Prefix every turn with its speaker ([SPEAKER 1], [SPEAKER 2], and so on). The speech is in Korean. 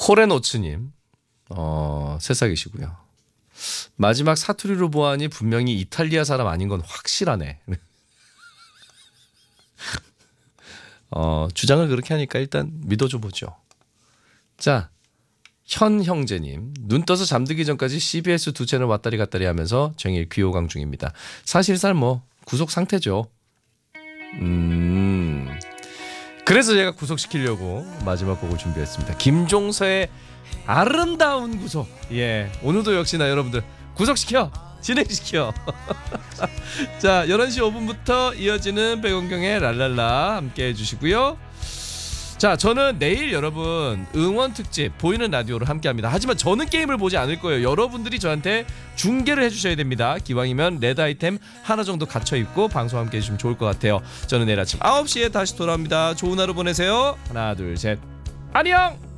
[SPEAKER 1] 코레노츠님 새싹이시고요. 마지막 사투리로 보아하니 분명히 이탈리아 사람 아닌 건 확실하네. 주장을 그렇게 하니까 일단 믿어줘 보죠. 자, 현 형제님, 눈 떠서 잠들기 전까지 CBS 두 채널 왔다리 갔다리 하면서 종일 귀호강 중입니다. 사실상 뭐 구속 상태죠. 그래서 제가 구속시키려고 마지막 곡을 준비했습니다. 김종서의 아름다운 구속. 예, 오늘도 역시나 여러분들 구속시켜, 진행시켜. 자, 11시 5분부터 이어지는 백원경의 랄랄라 함께 해주시고요. 자, 저는 내일 여러분 응원 특집 보이는 라디오로 함께합니다. 하지만 저는 게임을 보지 않을 거예요. 여러분들이 저한테 중계를 해주셔야 됩니다. 기왕이면 레드 아이템 하나 정도 갇혀 있고 방송 함께 해주시면 좋을 것 같아요. 저는 내일 아침 9시에 다시 돌아옵니다. 좋은 하루 보내세요. 하나 둘 셋, 안녕.